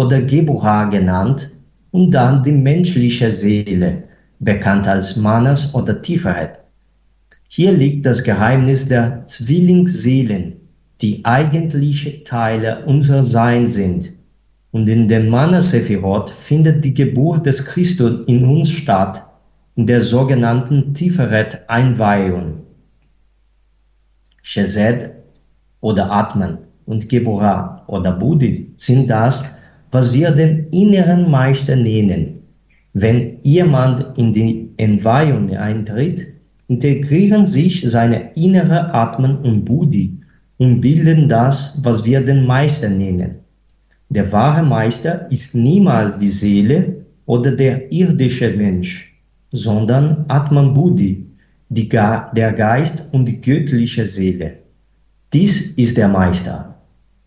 oder Geburah genannt und dann die menschliche Seele, bekannt als Manas oder Tiferet. Hier liegt das Geheimnis der Zwillingsseelen, die eigentliche Teile unser Sein sind. Und in dem Mana-Sephirot findet die Geburt des Christus in uns statt, in der sogenannten Tiferet-Einweihung. Chesed oder Atman und Geburah oder Buddhi sind das, was wir den inneren Meister nennen. Wenn jemand in die Entweihung eintritt, integrieren sich seine innere Atman und Buddhi und bilden das, was wir den Meister nennen. Der wahre Meister ist niemals die Seele oder der irdische Mensch, sondern Atman Buddhi, der Geist und die göttliche Seele. Dies ist der Meister.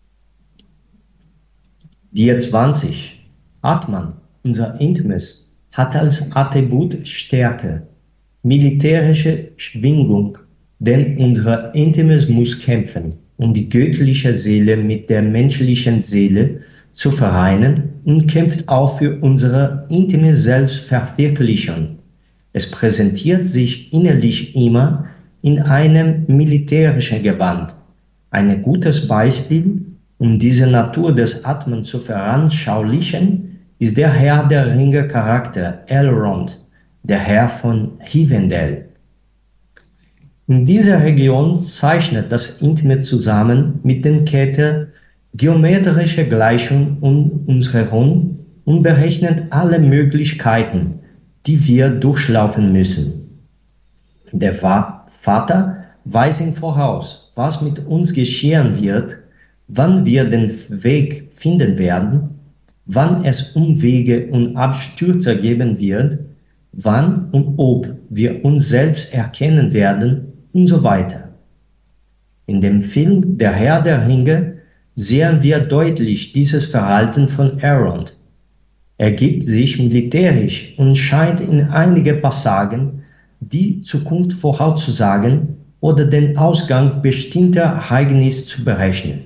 Dia 20. Atman, unser Intimes, hat als Attribut Stärke, militärische Schwingung, denn unser Intimes muss kämpfen, um die göttliche Seele mit der menschlichen Seele zu vereinen und kämpft auch für unsere intime Selbstverwirklichung. Es präsentiert sich innerlich immer in einem militärischen Gewand. Ein gutes Beispiel, um diese Natur des Atman zu veranschaulichen, ist der Herr der Ringe Charakter Elrond, der Herr von Rivendell. In dieser Region zeichnet das Intime zusammen mit den Ketten geometrische Gleichung um uns herum und berechnet alle Möglichkeiten, die wir durchlaufen müssen. Der Vater weiß im Voraus, was mit uns geschehen wird, wann wir den Weg finden werden, wann es Umwege und Abstürze geben wird, wann und ob wir uns selbst erkennen werden und so weiter. In dem Film Der Herr der Ringe sehen wir deutlich dieses Verhalten von Elrond. Er gibt sich militärisch und scheint in einige Passagen die Zukunft vorauszusagen oder den Ausgang bestimmter Ereignisse zu berechnen.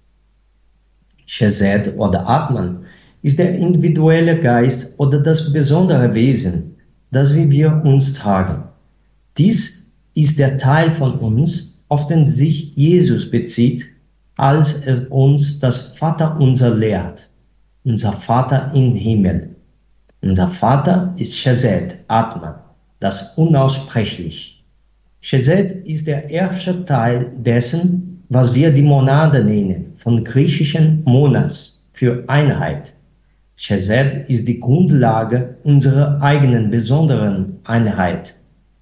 Chesed oder Atman ist der individuelle Geist oder das besondere Wesen, das wir uns tragen. Dies ist der Teil von uns, auf den sich Jesus bezieht, als er uns das Vaterunser lehrt, unser Vater im Himmel. Unser Vater ist Chesed, Atman, das Unaussprechlich. Chesed ist der erste Teil dessen, was wir die Monade nennen, von griechischen Monas, für Einheit. Chesed ist die Grundlage unserer eigenen besonderen Einheit.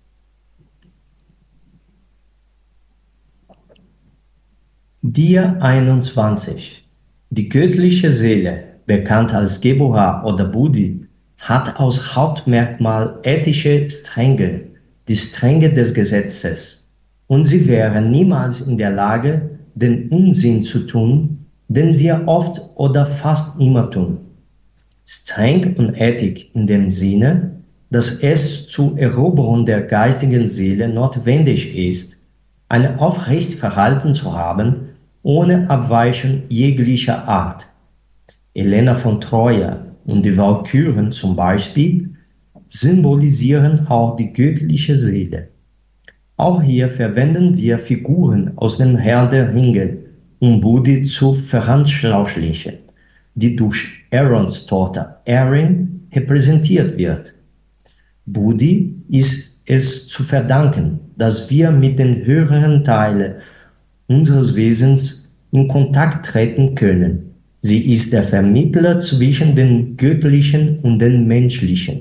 Dia 21. Die göttliche Seele, bekannt als Geburah oder Buddhi, hat als Hauptmerkmal ethische Strenge, die Strenge des Gesetzes, und sie wäre niemals in der Lage, den Unsinn zu tun, den wir oft oder fast immer tun. Streng und Ethik in dem Sinne, dass es zur Eroberung der geistigen Seele notwendig ist, ein aufrecht Verhalten zu haben, ohne Abweichung jeglicher Art. Helena von Troja und die Walküren zum Beispiel symbolisieren auch die göttliche Seele. Auch hier verwenden wir Figuren aus dem Herrn der Ringe, um Buddhi zu veranschaulichen, die durch Elronds Tochter Erin repräsentiert wird. Buddhi ist es zu verdanken, dass wir mit den höheren Teilen unseres Wesens in Kontakt treten können. Sie ist der Vermittler zwischen dem Göttlichen und dem Menschlichen.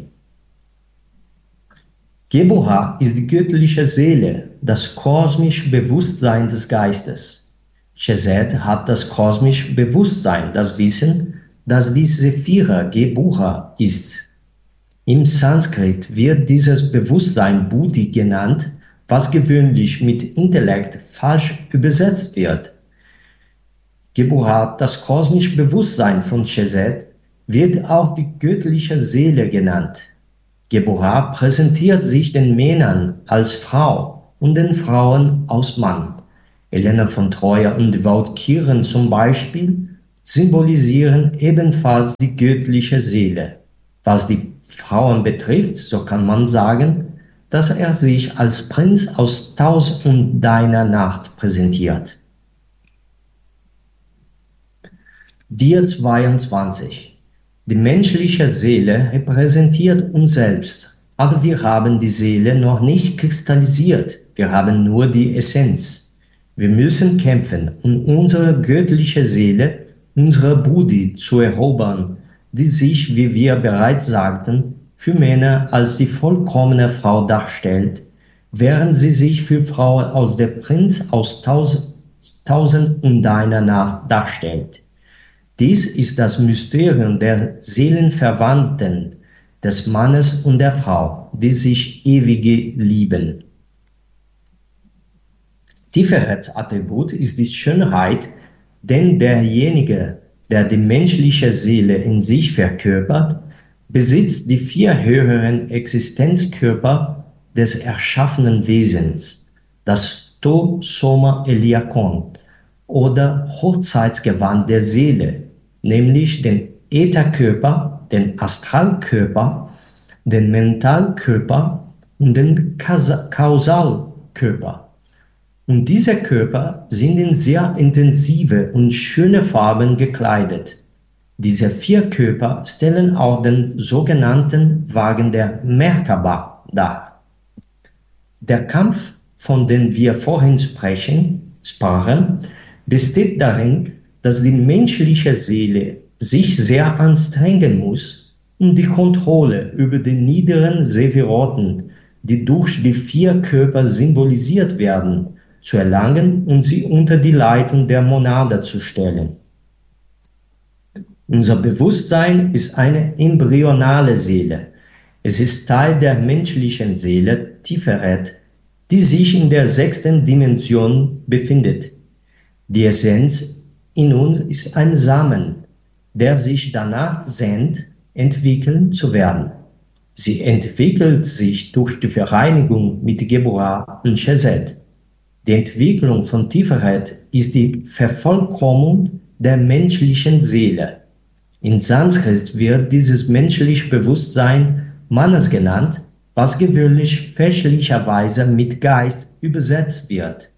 Geburah ist die göttliche Seele, das kosmische Bewusstsein des Geistes. Chesed hat das kosmische Bewusstsein, das Wissen, dass die Sephira Geburah ist. Im Sanskrit wird dieses Bewusstsein Buddhi genannt, was gewöhnlich mit Intellekt falsch übersetzt wird. Geburah, das kosmische Bewusstsein von Chesed, wird auch die göttliche Seele genannt. Geburah präsentiert sich den Männern als Frau und den Frauen als Mann. Helena von Troja und die Walküren zum Beispiel symbolisieren ebenfalls die göttliche Seele. Was die Frauen betrifft, so kann man sagen, dass er sich als Prinz aus Taus und Deiner Nacht präsentiert. Dir 22. Die menschliche Seele repräsentiert uns selbst, aber wir haben die Seele noch nicht kristallisiert, wir haben nur die Essenz. Wir müssen kämpfen, um unsere göttliche Seele, unsere Buddhi zu erobern, die sich, wie wir bereits sagten, für Männer als die vollkommene Frau darstellt, während sie sich für Frauen als der Prinz aus Tausend und Einer Nacht darstellt. Dies ist das Mysterium der Seelenverwandten, des Mannes und der Frau, die sich ewige lieben. Tiferets Attribut ist die Schönheit, denn derjenige, der die menschliche Seele in sich verkörpert, besitzt die 4 höheren Existenzkörper des erschaffenen Wesens, das To Soma Eliakon oder Hochzeitsgewand der Seele, nämlich den Ätherkörper, den Astralkörper, den Mentalkörper und den Kausalkörper. Und diese Körper sind in sehr intensive und schöne Farben gekleidet. Diese 4 Körper stellen auch den sogenannten Wagen der Merkaba dar. Der Kampf, von dem wir vorhin sprachen, besteht darin, dass die menschliche Seele sich sehr anstrengen muss, um die Kontrolle über die niederen Sephiroten, die durch die 4 Körper symbolisiert werden, zu erlangen und sie unter die Leitung der Monade zu stellen. Unser Bewusstsein ist eine embryonale Seele. Es ist Teil der menschlichen Seele, Tiferet, die sich in der 6. Dimension befindet. Die Essenz in uns ist ein Samen, der sich danach sehnt, entwickeln zu werden. Sie entwickelt sich durch die Vereinigung mit Geburah und Chesed. Die Entwicklung von Tiferet ist die Vervollkommnung der menschlichen Seele. In Sanskrit wird dieses menschliche Bewusstsein Manas genannt, was gewöhnlich fälschlicherweise mit Geist übersetzt wird.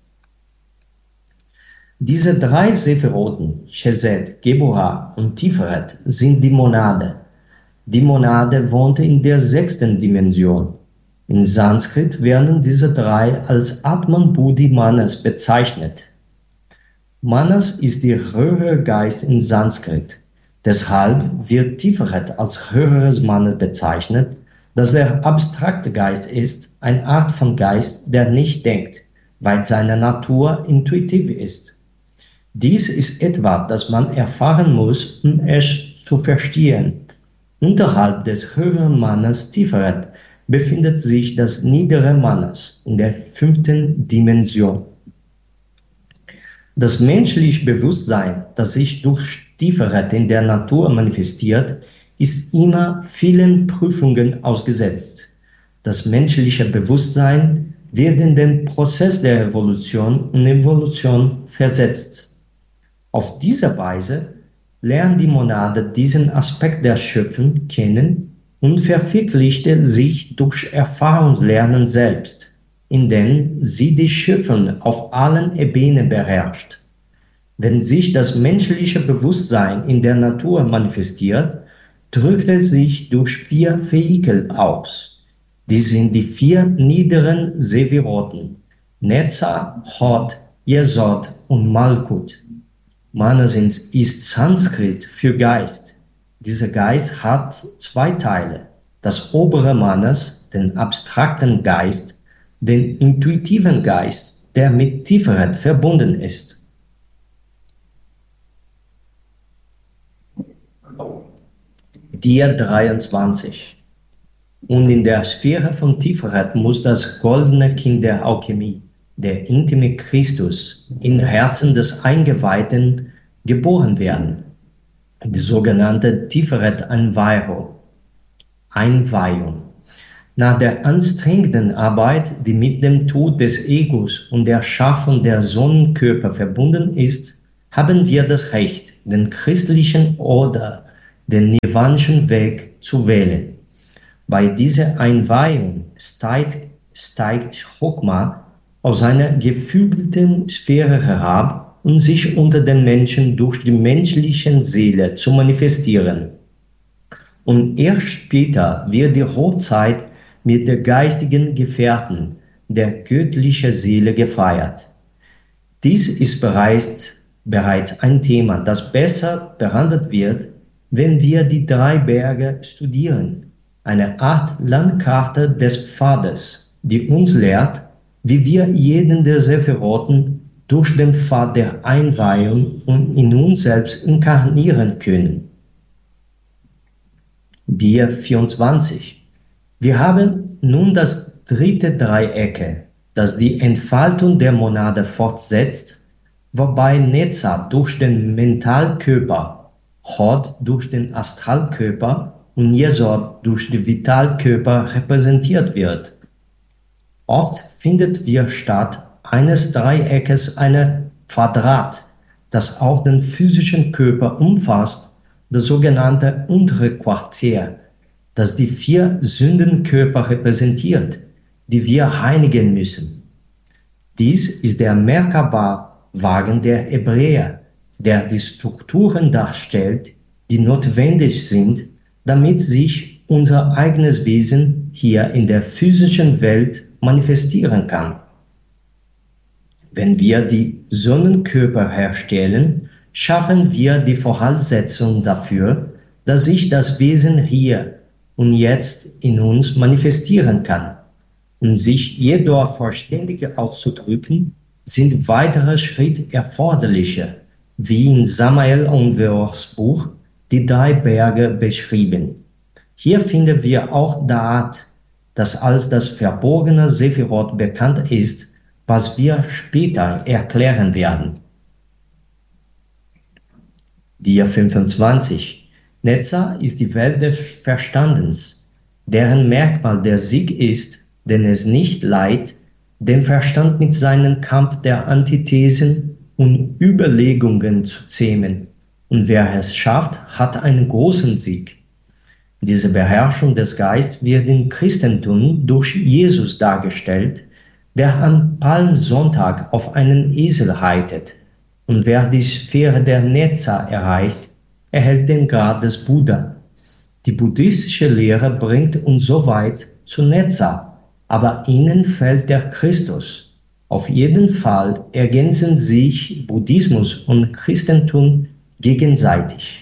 Diese 3 Sephiroten, Chesed, Geburah und Tiferet, sind die Monade. Die Monade wohnt in der 6. Dimension. In Sanskrit werden diese 3 als Atman Buddhi Manas bezeichnet. Manas ist der höhere Geist in Sanskrit. Deshalb wird Tiferet als höheres Manas bezeichnet, das der abstrakte Geist ist, eine Art von Geist, der nicht denkt, weil seine Natur intuitiv ist. Dies ist etwas, das man erfahren muss, um es zu verstehen. Unterhalb des höheren Manas Tiferet befindet sich das niedere Manas in der 5. Dimension. Das menschliche Bewusstsein, das sich durch Tiferet in der Natur manifestiert, ist immer vielen Prüfungen ausgesetzt. Das menschliche Bewusstsein wird in den Prozess der Evolution und Evolution versetzt. Auf diese Weise lernt die Monade diesen Aspekt der Schöpfung kennen und verwirklichte sich durch Erfahrungslernen selbst, indem sie die Schöpfung auf allen Ebenen beherrscht. Wenn sich das menschliche Bewusstsein in der Natur manifestiert, drückt es sich durch 4 Vehikel aus. Die sind die 4 niederen Sephiroten, Netzar, Hod, Yesod und Malkut. Manas ist Sanskrit für Geist. Dieser Geist hat 2 Teile. Das obere Manas, den abstrakten Geist, den intuitiven Geist, der mit Tiferet verbunden ist. Dia 23. Und in der Sphäre von Tiferet muss das goldene Kind der Alchemie, der intime Christus, im Herzen des Eingeweihten geboren werden. Die sogenannte Tiferet-Einweihung. Nach der anstrengenden Arbeit, die mit dem Tod des Egos und der Schaffung der Sonnenkörper verbunden ist, haben wir das Recht, den christlichen oder den nirvanischen Weg zu wählen. Bei dieser Einweihung steigt Chokma aus einer gefühlten Sphäre herab, um sich unter den Menschen durch die menschliche Seele zu manifestieren. Und erst später wird die Hochzeit mit der geistigen Gefährten der göttlichen Seele gefeiert. Dies ist bereits ein Thema, das besser behandelt wird, wenn wir die 3 Berge studieren, eine Art Landkarte des Pfades, die uns lehrt, wie wir jeden der Sephiroten durch den Pfad der Einweihung und in uns selbst inkarnieren können. Dia 24. Wir haben nun das 3. Dreiecke, das die Entfaltung der Monade fortsetzt, wobei Netza durch den Mentalkörper, Hod durch den Astralkörper und Jesod durch den Vitalkörper repräsentiert wird. Oft findet wir statt eines Dreieckes ein Quadrat, das auch den physischen Körper umfasst, das sogenannte untere Quartier, das die 4 Sündenkörper repräsentiert, die wir reinigen müssen. Dies ist der Merkaba-Wagen der Hebräer, der die Strukturen darstellt, die notwendig sind, damit sich unser eigenes Wesen hier in der physischen Welt manifestieren kann. Wenn wir die Sonnenkörper herstellen, schaffen wir die Voraussetzung dafür, dass sich das Wesen hier und jetzt in uns manifestieren kann. Um sich jedoch vollständig auszudrücken, sind weitere Schritte erforderlicher, wie in Samael Onweors Buch Die 3 Berge beschrieben. Hier finden wir auch Da'at, das als das verborgene Sephirot bekannt ist, was wir später erklären werden. Dia 25. Netza ist die Welt des Verstandens, deren Merkmal der Sieg ist, den es nicht leiht, den Verstand mit seinem Kampf der Antithesen und Überlegungen zu zähmen. Und wer es schafft, hat einen großen Sieg. Diese Beherrschung des Geistes wird im Christentum durch Jesus dargestellt, der an Palmsonntag auf einen Esel reitet. Und wer die Sphäre der Netza erreicht, erhält den Grad des Buddha. Die buddhistische Lehre bringt uns so weit zu Netza, aber ihnen fehlt der Christus. Auf jeden Fall ergänzen sich Buddhismus und Christentum gegenseitig.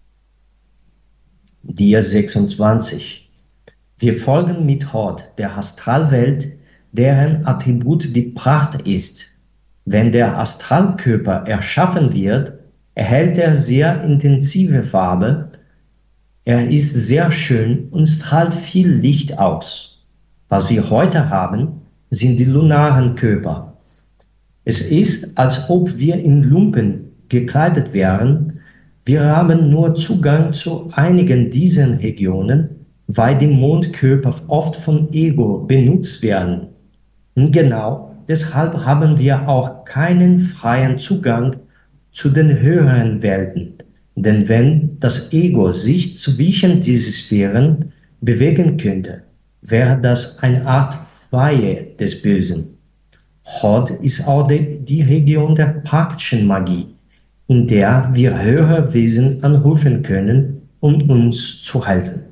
Dia 26. Wir folgen mit Hod der Astralwelt, deren Attribut die Pracht ist. Wenn der Astralkörper erschaffen wird, erhält er sehr intensive Farbe, er ist sehr schön und strahlt viel Licht aus. Was wir heute haben, sind die lunaren Körper. Es ist, als ob wir in Lumpen gekleidet wären. Wir haben nur Zugang zu einigen dieser Regionen, weil die Mondkörper oft vom Ego benutzt werden. Und genau deshalb haben wir auch keinen freien Zugang zu den höheren Welten. Denn wenn das Ego sich zwischen diese Sphären bewegen könnte, wäre das eine Art Weihe des Bösen. Hod ist auch die Region der praktischen Magie, in der wir höhere Wesen anrufen können, um uns zu helfen.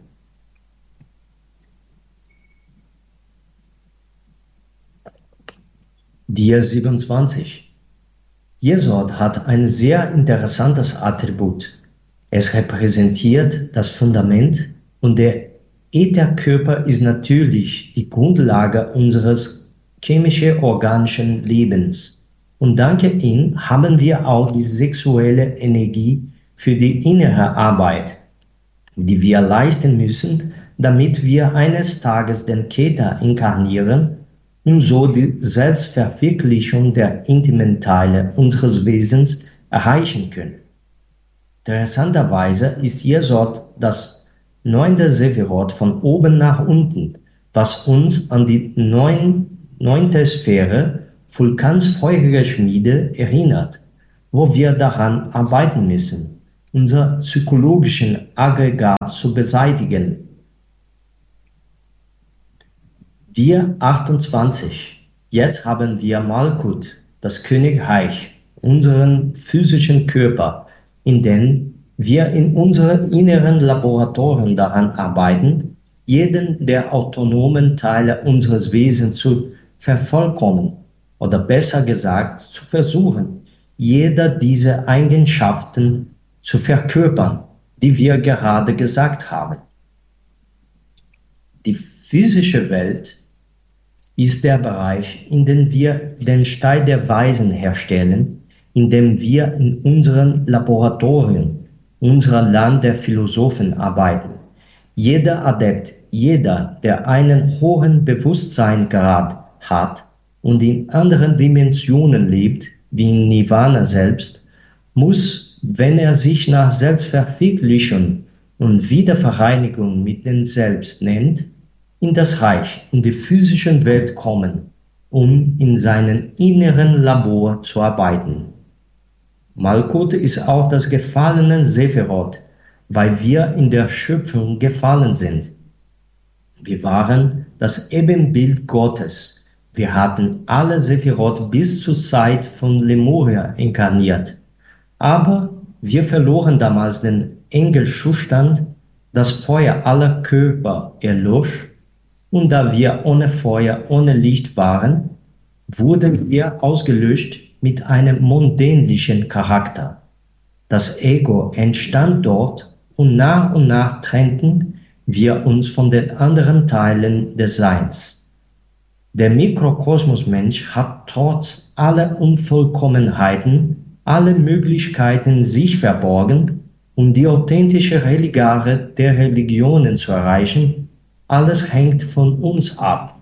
Dia 27. Jesod hat ein sehr interessantes Attribut. Es repräsentiert das Fundament und der Ätherkörper ist natürlich die Grundlage unseres chemisch-organischen Lebens. Und dank ihm haben wir auch die sexuelle Energie für die innere Arbeit, die wir leisten müssen, damit wir eines Tages den Keter inkarnieren und so die Selbstverwirklichung der intimen Teile unseres Wesens erreichen können. Interessanterweise ist Jesod das 9. Sephirot von oben nach unten, was uns an die 9. Sphäre, Vulkans feurige Schmiede, erinnert. wo wir daran arbeiten müssen, unser psychologischen Aggregat zu beseitigen. Dir 28. Jetzt haben wir Malkut, das Königreich, unseren physischen Körper, in dem wir in unseren inneren Laboratorien daran arbeiten, jeden der autonomen Teile unseres Wesens zu vervollkommen, oder besser gesagt zu versuchen, jeder dieser Eigenschaften zu verkörpern, die wir gerade gesagt haben. Die physische Welt ist der Bereich, in dem wir den Stein der Weisen herstellen, in dem wir in unseren Laboratorien, unser Land der Philosophen arbeiten. Jeder Adept, jeder, der einen hohen Bewusstseinsgrad hat und in anderen Dimensionen lebt, wie in Nirvana selbst, muss, wenn er sich nach Selbstverwirklichung und Wiedervereinigung mit dem Selbst nennt, in das Reich, in die physische Welt kommen, um in seinem inneren Labor zu arbeiten. Malkut ist auch das gefallene Sephiroth, weil wir in der Schöpfung gefallen sind. Wir waren das Ebenbild Gottes. Wir hatten alle Sephiroth bis zur Zeit von Lemuria inkarniert. Aber wir verloren damals den Engelzustand, das Feuer aller Körper erlosch, und da wir ohne Feuer, ohne Licht waren, wurden wir ausgelöscht mit einem mundänlichen Charakter. Das Ego entstand dort und nach trennten wir uns von den anderen Teilen des Seins. Der Mikrokosmos-Mensch hat trotz aller Unvollkommenheiten alle Möglichkeiten sich verborgen, um die authentische Religare der Religionen zu erreichen. Alles hängt von uns ab.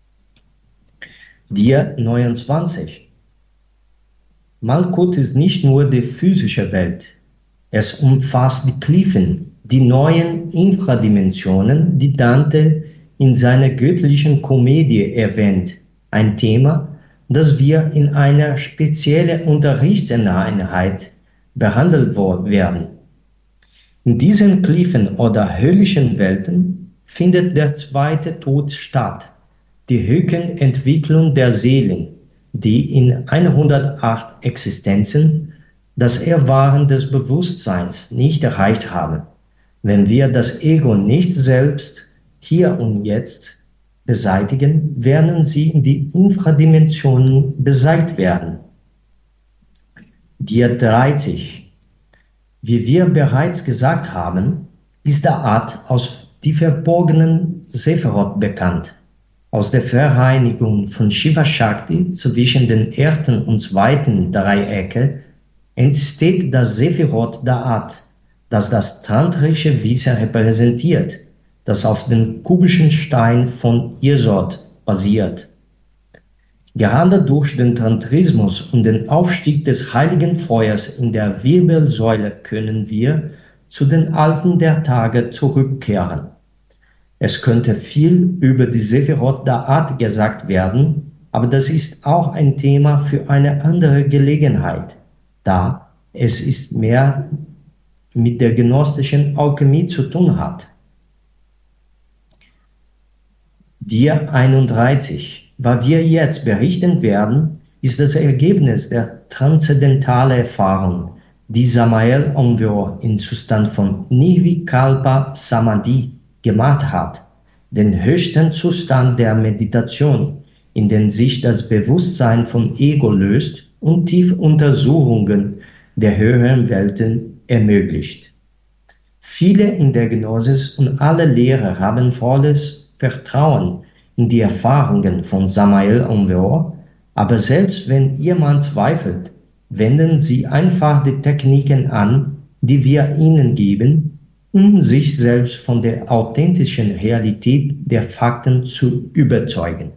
Dir 29. Malkut ist nicht nur die physische Welt. Es umfasst die Tiefen, die neuen Infradimensionen, die Dante in seiner göttlichen Komödie erwähnt. Ein Thema, das wir in einer speziellen Unterrichtseinheit behandelt werden. In diesen Tiefen oder höllischen Welten findet der zweite Tod statt, die Höhenentwicklung der Seelen, die in 108 Existenzen das Erwachen des Bewusstseins nicht erreicht haben. Wenn wir das Ego nicht selbst hier und jetzt beseitigen, werden sie in die Infradimensionen beseitigt werden. Dir 30. Wie wir bereits gesagt haben, ist der Art aus die verborgenen Sephiroth bekannt. Aus der Vereinigung von Shiva Shakti zwischen den ersten und zweiten Dreiecke entsteht das Sephiroth Da'at, das das tantrische Wissen repräsentiert, das auf dem kubischen Stein von Yesod basiert. Gerade durch den Tantrismus und den Aufstieg des heiligen Feuers in der Wirbelsäule können wir zu den Alten der Tage zurückkehren. Es könnte viel über die Sephiroth Da'at gesagt werden, aber das ist auch ein Thema für eine andere Gelegenheit, da es ist mehr mit der gnostischen Alchemie zu tun hat. Dir 31. Was wir jetzt berichten werden, ist das Ergebnis der transzendentalen Erfahrung, die Samael Aun im Zustand von Nirvikalpa Samadhi gemacht hat, den höchsten Zustand der Meditation, in dem sich das Bewusstsein vom Ego löst und tiefe Untersuchungen der höheren Welten ermöglicht. Viele in der Gnosis und alle Lehrer haben volles Vertrauen in die Erfahrungen von Samael Aun, aber selbst wenn jemand zweifelt, wenden sie einfach die Techniken an, die wir ihnen geben, um sich selbst von der authentischen Realität der Fakten zu überzeugen.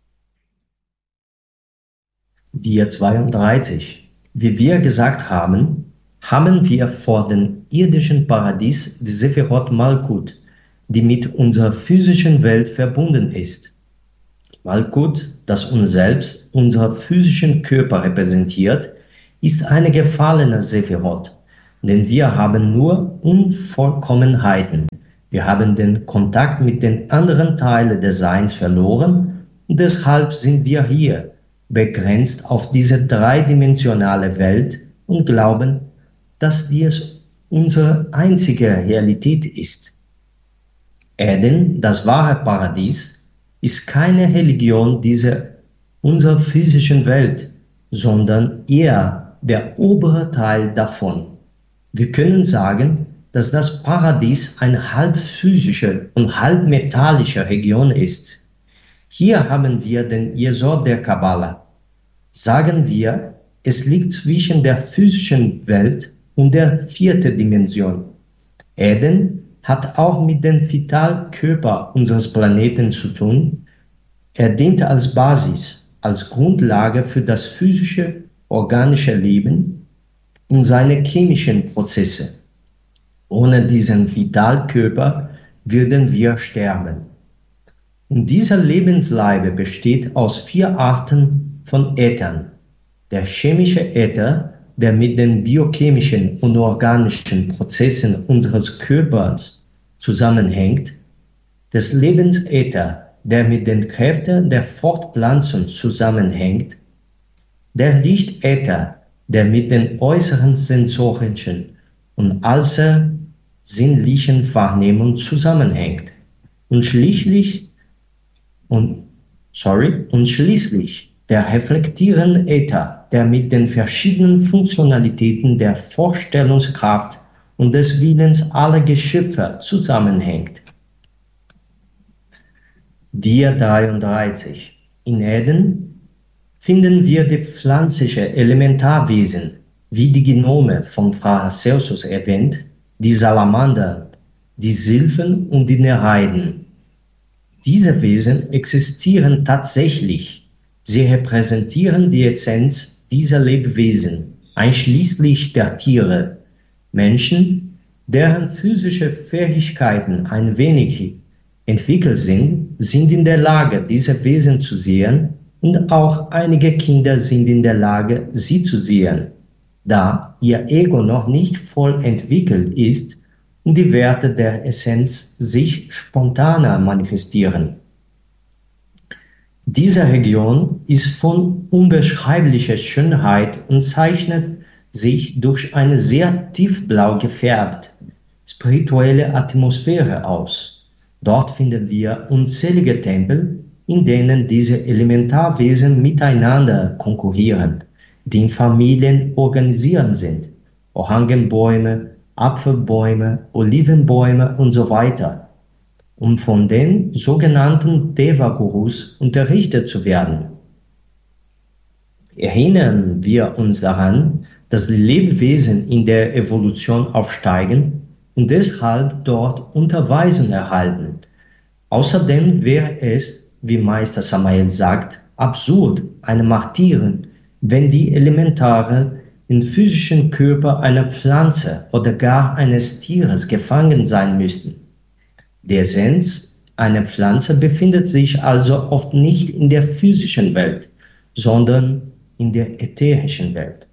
Dir 32. Wie wir gesagt haben, haben wir vor dem irdischen Paradies die Sephiroth Malkut, die mit unserer physischen Welt verbunden ist. Malkut, das uns selbst, unseren physischen Körper repräsentiert, ist eine gefallene Sephirot, denn wir haben nur Unvollkommenheiten. Wir haben den Kontakt mit den anderen Teilen des Seins verloren und deshalb sind wir hier, begrenzt auf diese dreidimensionale Welt und glauben, dass dies unsere einzige Realität ist. Eden, das wahre Paradies, ist keine Religion unserer physischen Welt, sondern eher der obere Teil davon. Wir können sagen, dass das Paradies eine halb physische und halb metallische Region ist. Hier haben wir den Jesod der Kabbala. Sagen wir, es liegt zwischen der physischen Welt und der vierten Dimension. Eden hat auch mit dem Vitalkörper unseres Planeten zu tun. Er dient als Basis, als Grundlage für das physische, organische Leben und seine chemischen Prozesse. Ohne diesen Vitalkörper würden wir sterben. Und dieser Lebensleibe besteht aus 4 Arten von Äthern. Der chemische Äther, der mit den biochemischen und organischen Prozessen unseres Körpers zusammenhängt, des Lebensäther, der mit den Kräften der Fortpflanzung zusammenhängt, der Lichtäther, der mit den äußeren sensorischen und sinnlichen Wahrnehmungen zusammenhängt und schließlich der reflektierende Äther, der mit den verschiedenen Funktionalitäten der Vorstellungskraft und des Willens aller Geschöpfe zusammenhängt. Dia 33. In Eden finden wir die pflanzlichen Elementarwesen, wie die Gnome von Paracelsus erwähnt, die Salamander, die Sylphen und die Nereiden. Diese Wesen existieren tatsächlich. Sie repräsentieren die Essenz dieser Lebewesen, einschließlich der Tiere. Menschen, deren physische Fähigkeiten ein wenig entwickelt sind in der Lage, diese Wesen zu sehen, und auch einige Kinder sind in der Lage, sie zu sehen, da ihr Ego noch nicht voll entwickelt ist und die Werte der Essenz sich spontaner manifestieren. Diese Region ist von unbeschreiblicher Schönheit und zeichnet sich durch eine sehr tiefblau gefärbte, spirituelle Atmosphäre aus. Dort finden wir unzählige Tempel, in denen diese Elementarwesen miteinander konkurrieren, die in Familien organisiert sind. Orangenbäume, Apfelbäume, Olivenbäume und so weiter, um von den sogenannten Deva-Gurus unterrichtet zu werden. Erinnern wir uns daran, dass die Lebewesen in der Evolution aufsteigen und deshalb dort Unterweisung erhalten. Außerdem wäre es, wie Meister Samael sagt, absurd, eine Martyrin, wenn die Elementare im physischen Körper einer Pflanze oder gar eines Tieres gefangen sein müssten. Die Essenz einer Pflanze befindet sich also oft nicht in der physischen Welt, sondern in der ätherischen Welt.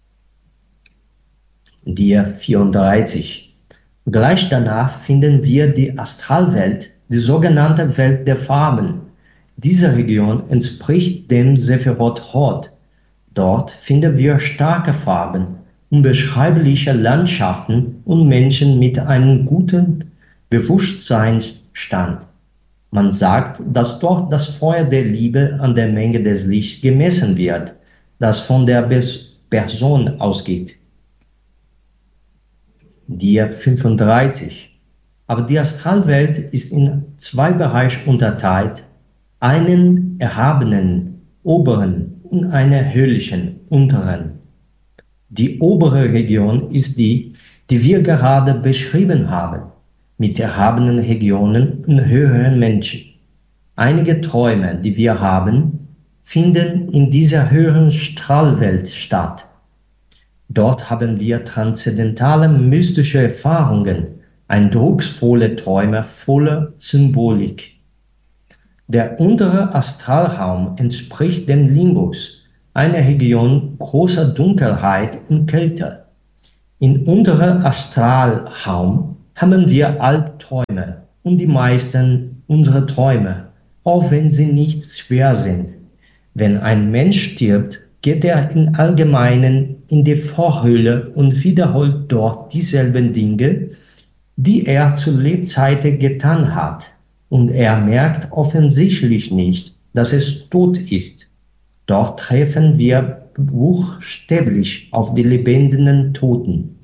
Dia 34. Gleich danach finden wir die Astralwelt, die sogenannte Welt der Farben. Diese Region entspricht dem Sephirot Hod. Dort finden wir starke Farben, unbeschreibliche Landschaften und Menschen mit einem guten Bewusstseinsstand. Man sagt, dass dort das Feuer der Liebe an der Menge des Lichts gemessen wird, das von der Person ausgeht. Dia 35. Aber die Astralwelt ist in 2 Bereiche unterteilt, einen erhabenen, oberen und einen höhlichen, unteren. Die obere Region ist die wir gerade beschrieben haben, mit erhabenen Regionen und höheren Menschen. Einige Träume, die wir haben, finden in dieser höheren Strahlwelt statt. Dort haben wir transzendentale mystische Erfahrungen, eindrucksvolle Träume voller Symbolik. Der untere Astralraum entspricht dem Limbus, eine Region großer Dunkelheit und Kälte. In unserem Astralraum haben wir Albträume und die meisten unserer Träume, auch wenn sie nicht schwer sind. Wenn ein Mensch stirbt, geht er im Allgemeinen in die Vorhölle und wiederholt dort dieselben Dinge, die er zu Lebzeiten getan hat. Und er merkt offensichtlich nicht, dass es tot ist. Dort treffen wir buchstäblich auf die lebenden Toten.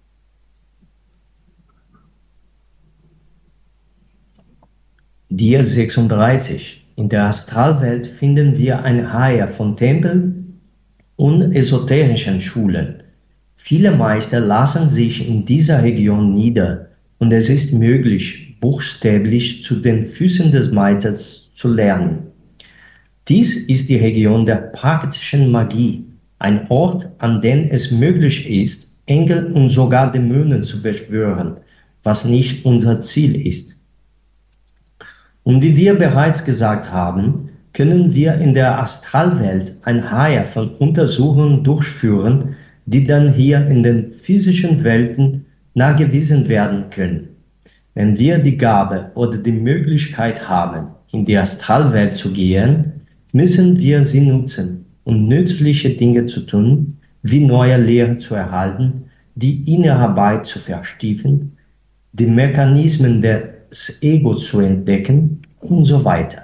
Dia 36. In der Astralwelt finden wir eine Reihe von Tempeln und esoterischen Schulen. Viele Meister lassen sich in dieser Region nieder und es ist möglich, buchstäblich zu den Füßen des Meisters zu lernen. Dies ist die Region der praktischen Magie, ein Ort, an dem es möglich ist, Engel und sogar Dämonen zu beschwören, was nicht unser Ziel ist. Und wie wir bereits gesagt haben, können wir in der Astralwelt eine Reihe von Untersuchungen durchführen, die dann hier in den physischen Welten nachgewiesen werden können. Wenn wir die Gabe oder die Möglichkeit haben, in die Astralwelt zu gehen, müssen wir sie nutzen, um nützliche Dinge zu tun, wie neue Lehre zu erhalten, die innere Arbeit zu vertiefen, die Mechanismen des Ego zu entdecken und so weiter.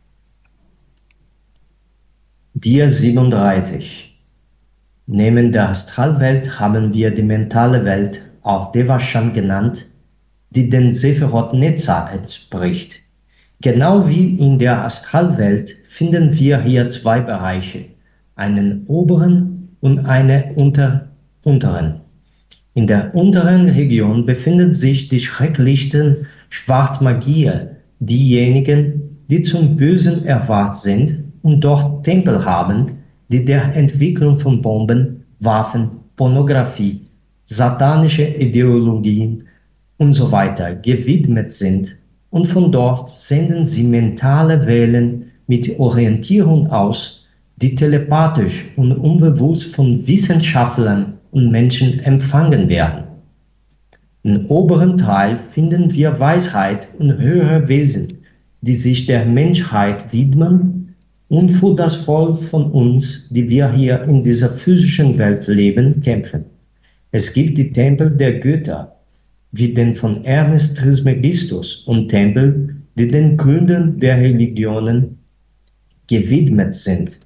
Dia 37. Neben der Astralwelt haben wir die mentale Welt, auch Devachan genannt, die den Sephirot Netzar entspricht. Genau wie in der Astralwelt finden wir hier zwei Bereiche, einen oberen und einen unteren. In der unteren Region befinden sich die schrecklichsten Schwarzmagier, diejenigen, die zum Bösen erwahrt sind und dort Tempel haben, die der Entwicklung von Bomben, Waffen, Pornografie, satanische Ideologien und so weiter gewidmet sind, und von dort senden sie mentale Wellen mit Orientierung aus, die telepathisch und unbewusst von Wissenschaftlern und Menschen empfangen werden. Im oberen Teil finden wir Weisheit und höhere Wesen, die sich der Menschheit widmen und für das Volk von uns, die wir hier in dieser physischen Welt leben, kämpfen. Es gibt die Tempel der Götter, wie den von Hermes Trismegistus, und Tempel, die den Gründern der Religionen gewidmet sind.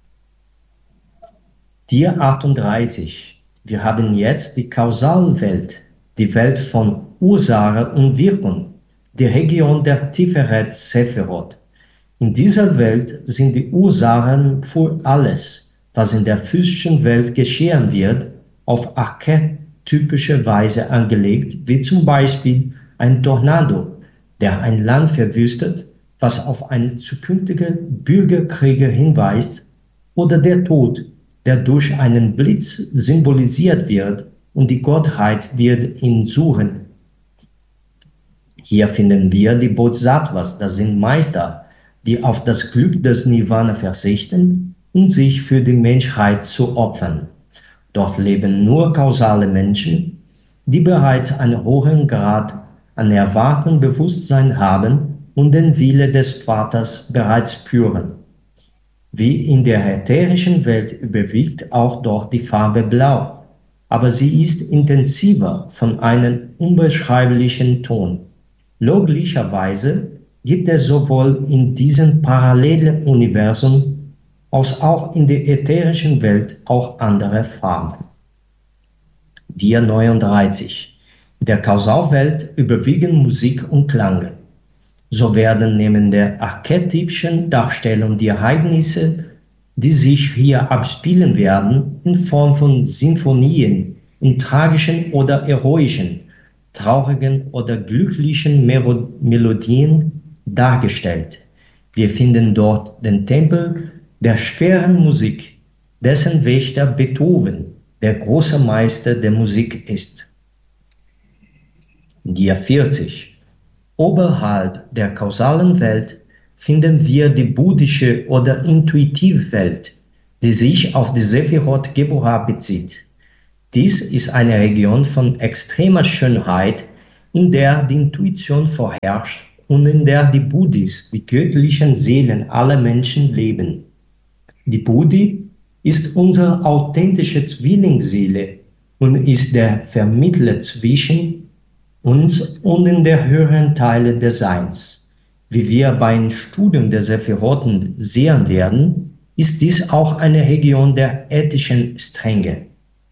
Dia 38. Wir haben jetzt die Kausalwelt, die Welt von Ursache und Wirkung, die Region der Tiferet Sephirot. In dieser Welt sind die Ursachen für alles, was in der physischen Welt geschehen wird, auf archetypische Weise angelegt, wie zum Beispiel ein Tornado, der ein Land verwüstet, was auf einen zukünftigen Bürgerkrieg hinweist, oder der Tod, der durch einen Blitz symbolisiert wird und die Gottheit wird ihn suchen. Hier finden wir die Bodhisattvas, das sind Meister, die auf das Glück des Nirvana verzichten und sich für die Menschheit zu opfern. Dort leben nur kausale Menschen, die bereits einen hohen Grad an erwachtem Bewusstsein haben und den Wille des Vaters bereits spüren. Wie in der ätherischen Welt überwiegt auch dort die Farbe Blau, aber sie ist intensiver von einem unbeschreiblichen Ton. Logischerweise gibt es sowohl in diesem parallelen Universum als auch in der ätherischen Welt auch andere Farben. Dia 39. In der Kausalwelt überwiegen Musik und Klang. So werden neben der archetypischen Darstellung die Ereignisse, die sich hier abspielen werden, in Form von Sinfonien, in tragischen oder heroischen, traurigen oder glücklichen Melodien dargestellt. Wir finden dort den Tempel der schweren Musik, dessen Wächter Beethoven, der große Meister der Musik ist. Dia 40. Oberhalb der kausalen Welt finden wir die buddhische oder Intuitivwelt, die sich auf die Sephirot Geburah bezieht. Dies ist eine Region von extremer Schönheit, in der die Intuition vorherrscht und in der die Buddhis, die göttlichen Seelen aller Menschen, leben. Die Buddhi ist unsere authentische Zwillingsseele und ist der Vermittler zwischen uns und in der höheren Teile des Seins. Wie wir beim Studium der Sephiroten sehen werden, ist dies auch eine Region der ethischen Strenge.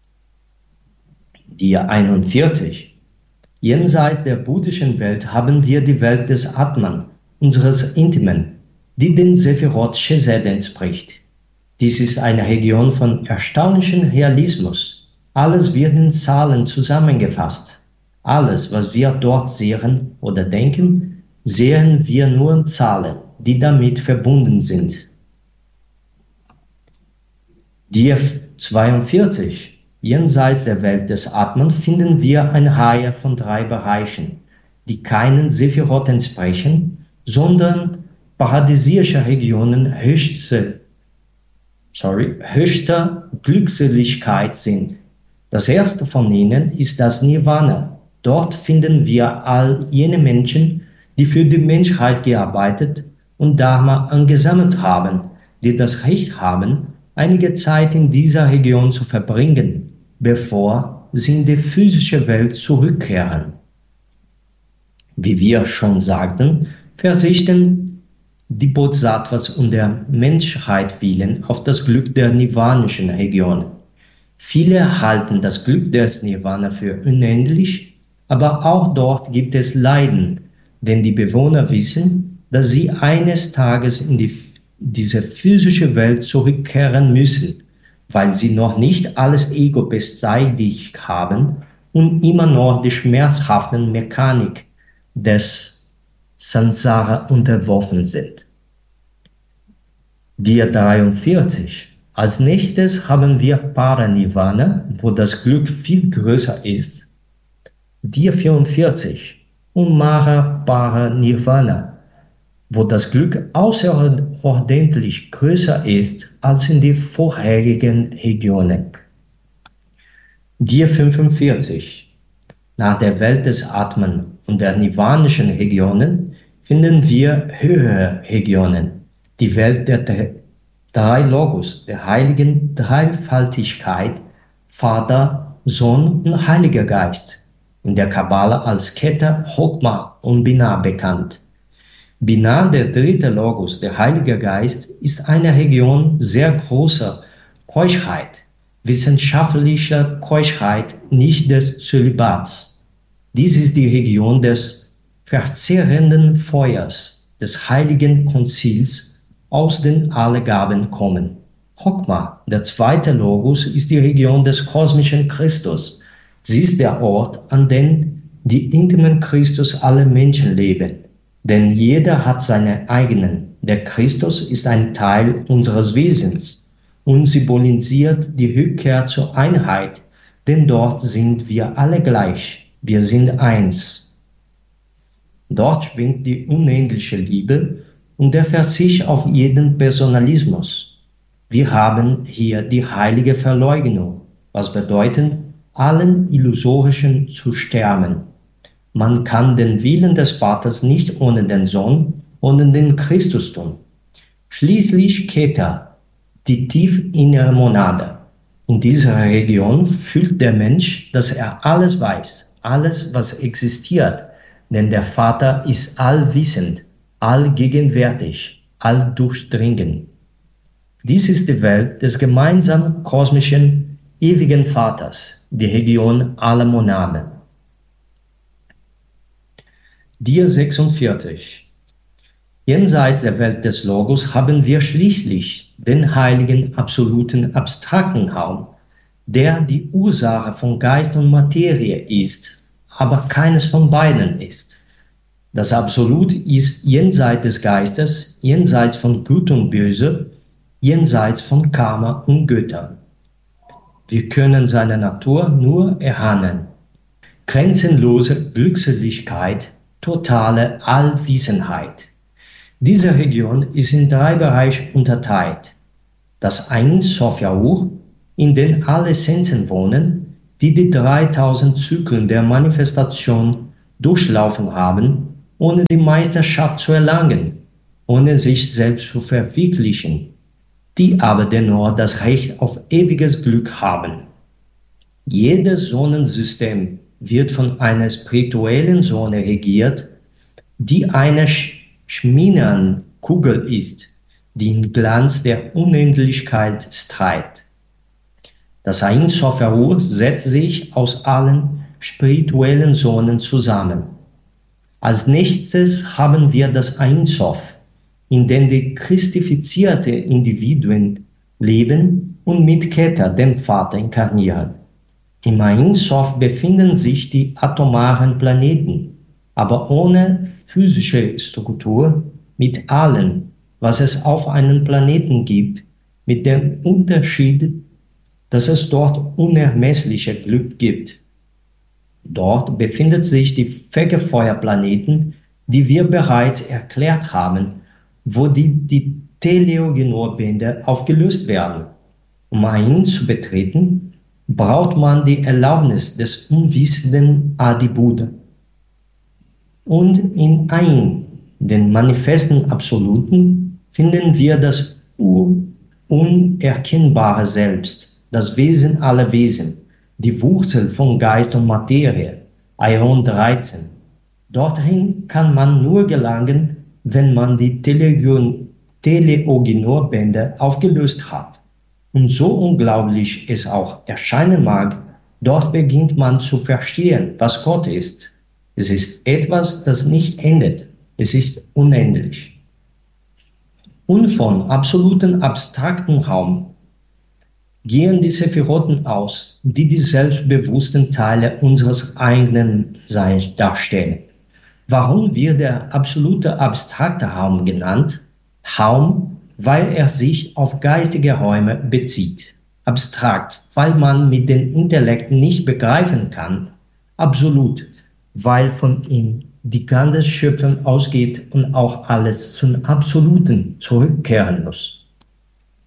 Dia 41. Jenseits der buddhischen Welt haben wir die Welt des Atman, unseres Intimen, die den Sephirot Chesed entspricht. Dies ist eine Region von erstaunlichem Realismus. Alles wird in Zahlen zusammengefasst. Alles, was wir dort sehen oder denken, sehen wir nur in Zahlen, die damit verbunden sind. Dia 42. Jenseits der Welt des Atman finden wir eine Reihe von 3 Bereichen, die keinen Sephirot entsprechen, sondern paradiesische Regionen höchster Glückseligkeit sind. Das erste von ihnen ist das Nirvana. Dort finden wir all jene Menschen, die für die Menschheit gearbeitet und Dharma angesammelt haben, die das Recht haben, einige Zeit in dieser Region zu verbringen, bevor sie in die physische Welt zurückkehren. Wie wir schon sagten, verzichten die Bodhisattvas um der Menschheit willen auf das Glück der nirvanischen Region. Viele halten das Glück des Nirvana für unendlich, aber auch dort gibt es Leiden, denn die Bewohner wissen, dass sie eines Tages in diese physische Welt zurückkehren müssen, weil sie noch nicht alles Ego beseitigt haben und immer noch die schmerzhaften Mechanik des Samsara unterworfen sind. Dia 43. Als nächstes haben wir Paranirvana, wo das Glück viel größer ist. Dia 44. Und Mara Paranirvana, wo das Glück außerordentlich größer ist als in den vorherigen Regionen. Dia 45. Nach der Welt des Atman und der nirvanischen Regionen finden wir höhere Regionen, die Welt der 3 Logos, der heiligen Dreifaltigkeit, Vater, Sohn und Heiliger Geist, in der Kabbala als Keter, Chokma und Binah bekannt. Binah, der 3. Logos, der Heilige Geist, ist eine Region sehr großer Keuschheit, wissenschaftlicher Keuschheit, nicht des Zölibats. Dies ist die Region des verzehrenden Feuers, des heiligen Konzils, aus dem alle Gaben kommen. Chokma, der 2. Logos, ist die Region des kosmischen Christus. Sie ist der Ort, an dem die intimen Christus alle Menschen leben. Denn jeder hat seine eigenen. Der Christus ist ein Teil unseres Wesens und symbolisiert die Rückkehr zur Einheit, denn dort sind wir alle gleich. Wir sind eins. Dort schwingt die unendliche Liebe und der Verzicht auf jeden Personalismus. Wir haben hier die heilige Verleugnung, was bedeutet, allen Illusorischen zu sterben. Man kann den Willen des Vaters nicht ohne den Sohn, ohne den Christus tun. Schließlich Keta, die tief innere Monade. In dieser Region fühlt der Mensch, dass er alles weiß, alles, was existiert, denn der Vater ist allwissend, allgegenwärtig, alldurchdringend. Dies ist die Welt des gemeinsamen kosmischen, ewigen Vaters, die Region aller Monaden. Dia 46. Jenseits der Welt des Logos haben wir schließlich den heiligen, absoluten, abstrakten Raum, der die Ursache von Geist und Materie ist, aber keines von beiden ist. Das Absolut ist jenseits des Geistes, jenseits von Gut und Böse, jenseits von Karma und Göttern. Wir können seine Natur nur erahnen. Grenzenlose Glückseligkeit, totale Allwissenheit. Diese Region ist in 3 Bereiche unterteilt. Das Ein Sof Yahuwh, in dem alle Essenzen wohnen, die die 3000 Zyklen der Manifestation durchlaufen haben, ohne die Meisterschaft zu erlangen, ohne sich selbst zu verwirklichen, die aber dennoch das Recht auf ewiges Glück haben. Jedes Sonnensystem wird von einer spirituellen Sonne regiert, die eine Schminan-Kugel ist, die im Glanz der Unendlichkeit strahlt. Das Ein Sof Yahuwh setzt sich aus allen spirituellen Sonnen zusammen. Als nächstes haben wir das Ein Sof, in dem die christifizierte Individuen leben und mit Keter, dem Vater, inkarnieren. Im Ein Sof befinden sich die atomaren Planeten, aber ohne physische Struktur, mit allem, was es auf einem Planeten gibt, mit dem Unterschied, dass es dort unermessliche Glück gibt. Dort befindet sich die Fegefeuerplaneten, die wir bereits erklärt haben, wo die Teleogenor-Bänder aufgelöst werden. Um Ein zu betreten, braucht man die Erlaubnis des unwissenden Adi-Buddha. Und in Ein, den manifesten Absoluten, finden wir das unerkennbare Selbst, das Wesen aller Wesen, die Wurzel von Geist und Materie, Aion 13. Dorthin kann man nur gelangen, wenn man die Teleogenor-Bänder aufgelöst hat. Und so unglaublich es auch erscheinen mag, dort beginnt man zu verstehen, was Gott ist. Es ist etwas, das nicht endet. Es ist unendlich. Und von absoluten abstrakten Raum gehen die Sephiroten aus, die die selbstbewussten Teile unseres eigenen Seins darstellen. Warum wird der absolute abstrakte Raum genannt? Raum, weil er sich auf geistige Räume bezieht. Abstrakt, weil man mit dem Intellekt nicht begreifen kann. Absolut, weil von ihm die ganze Schöpfung ausgeht und auch alles zum Absoluten zurückkehren muss.